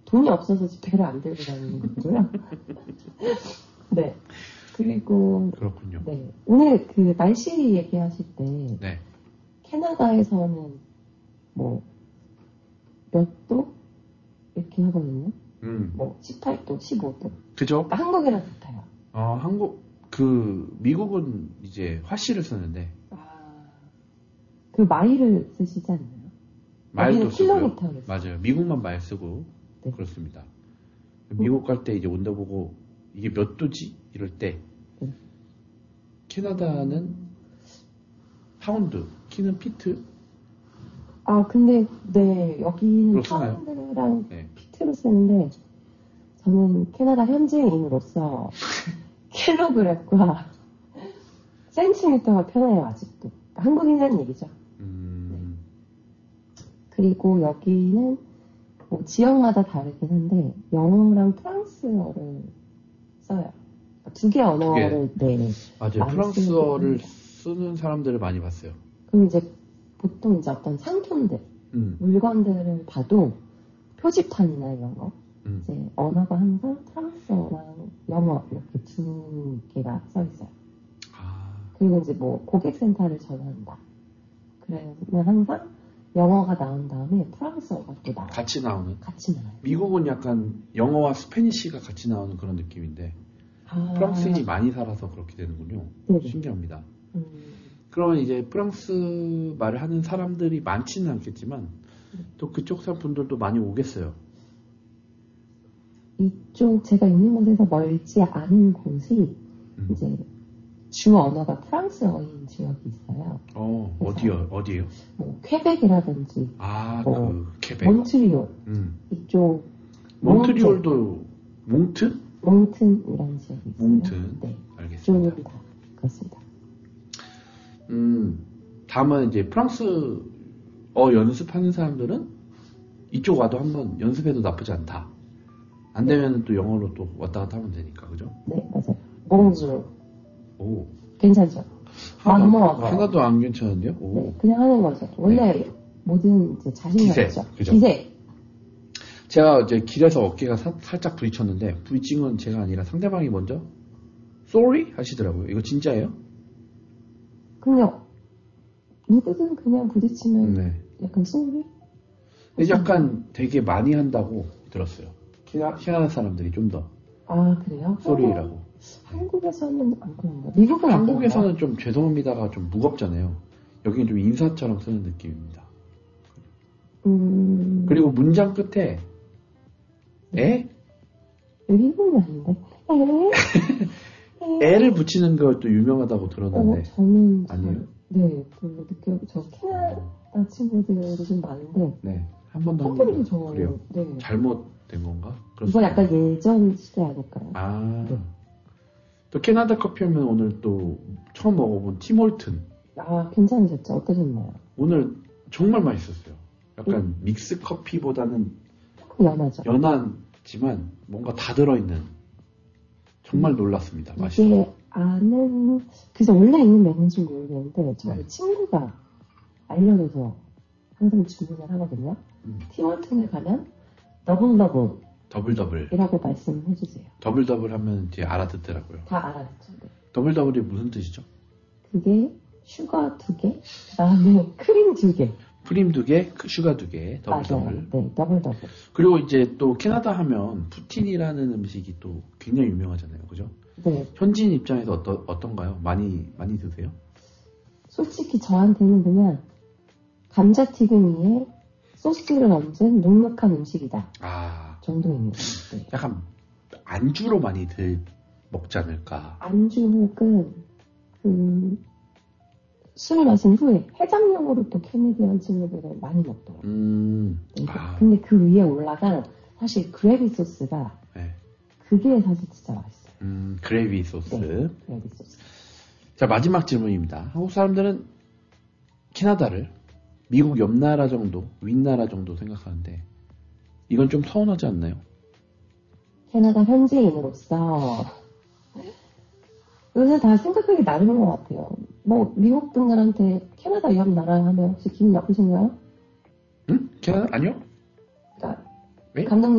돈이 없어서 배를 안 들고 다니는 거고요. 네. 그리고 그렇군요. 네. 오늘 그 날씨 얘기하실 때 네. 캐나다에서는 뭐 몇 도? 이렇게 하거든요. 뭐 18도, 15도. 그죠? 그러니까 한국이랑 같아요. 미국은 이제 화씨를 쓰는데. 그 마일을 쓰시지 않나요? 마일도 쓰고요. 킬로미터를 맞아요. 미국만 마일 쓰고. 네. 그렇습니다. 미국 갈 때 이제 온도 보고 이게 몇 도지? 이럴 때. 네. 캐나다는 파운드, 키는 피트. 근데 네, 여기는 파운드랑 네. 피트로 쓰는데 저는 캐나다 현지인으로서 킬로그램과 센티미터가 편해요, 아직도. 한국인이라는 얘기죠. 네. 그리고 여기는 뭐 지역마다 다르긴 한데 영어랑 프랑스어를 써요. 두 개 언어를 네. 맞아요. 프랑스어를 쓰는 사람들을 많이 봤어요. 그럼 이제 보통 이제 어떤 상품들, 물건들을 봐도 표지판이나 이런 거 이제 언어가 항상 프랑스어랑 영어 이렇게 두 개가 써 있어요. 그리고 이제 뭐 고객센터를 전화한다. 그러면 항상 영어가 나온 다음에 프랑스어가 또 나와요. 같이 나오는? 같이 나와요. 미국은 약간 영어와 스페니쉬가 같이 나오는 그런 느낌인데 프랑스인이 많이 살아서 그렇게 되는군요. 네네. 신기합니다. 그러면 이제 프랑스 말을 하는 사람들이 많지는 않겠지만 또 그쪽 분들도 많이 오겠어요. 이쪽 제가 있는 곳에서 멀지 않은 곳이 이제 주 언어가 프랑스어인 지역이 있어요. 어디요? 뭐 퀘벡이라든지 퀘벡. 몬트리올 이쪽 몬트리올도 몽튼이라는 지역이 있어요. 몽튼. 네. 알겠습니다. 이쪽은 다 그렇습니다. 다음은 이제 프랑스어 연습하는 사람들은 이쪽 와도 한번 연습해도 나쁘지 않다. 안 되면 또 영어로 또 왔다 갔다 하면 되니까, 그죠? 네, 맞아요. 봉주. 오. 괜찮죠? 하나도 안 괜찮은데요? 오. 네, 그냥 하는 거죠. 원래 모든 이제 자신감이죠. 기세. 제가 이제 길에서 어깨가 살짝 부딪혔는데 부딪힌 건 제가 아니라 상대방이 먼저 sorry 하시더라고요. 이거 진짜예요? 그냥 누구든 그냥 부딪히면 약간 sorry? 근데 약간 되게 많이 한다고 들었어요. 캐나다 사람들이 좀 더. 그래요? sorry라고. 한국에서는 안 그런가? 미국은 한국에서는 좀 죄송합니다가 좀 무겁잖아요. 여기는 좀 인사처럼 쓰는 느낌입니다. 그리고 문장 끝에 여기 일본이 아닌데? 애를 붙이는 것도 유명하다고 들었는데. 저는 아니에요. 네, 별로 저 캐나다 친구들이 좀 많은데. 네, 한 번도 한 번도. 그래요? 네. 잘못된 건가? 이거 약간 예전 시대 아닐까요? 네. 또 캐나다 커피 하면 오늘 또 처음 먹어본 팀홀튼. 괜찮으셨죠? 어떠셨나요? 오늘 정말 맛있었어요. 약간 믹스 커피보다는 연하죠. 연하지만 뭔가 다 들어있는. 정말 놀랐습니다. 맛있어요. 이게 그래서 원래 있는 메뉴인지 모르겠는데 저희 친구가 알려줘서 항상 주문을 하거든요. 팀홀튼을 가면 더블이라고 말씀해주세요. 더블 하면 이제 알아듣더라고요. 다 알아듣죠. 네. 더블이 무슨 뜻이죠? 그게 슈가 2개, 그다음에 크림 2개. 크림 2개, 슈가 2개, 더블. 네, 더블. 그리고 이제 또 캐나다 하면 푸틴이라는 음식이 또 굉장히 유명하잖아요, 그죠? 네. 현지인 입장에서 어떤가요? 많이 드세요? 솔직히 저한테는 그냥 감자튀김 위에 소스를 얹은 눅눅한 음식이다. 정도입니다. 네. 약간 안주로 많이 먹지 않을까? 안주 혹은 술 마신 후에 해장용으로 또 캐네디언 친구들은 많이 먹더라고요. 네, 근데 그 위에 올라간 사실 그레이비 소스가 그게 사실 진짜 맛있어요. 그레이비 소스. 네, 그레이비 소스. 자, 마지막 질문입니다. 한국 사람들은 캐나다를 미국 옆나라 정도, 윗나라 정도 생각하는데 이건 좀 서운하지 않나요? 캐나다 현지인으로서 요새 다 생각하기 나름인 것 같아요. 뭐 미국 분들한테 캐나다 옆 나라 하면 혹시 기분 나쁘신가요? 응? 캐나다? 아니요? 감독님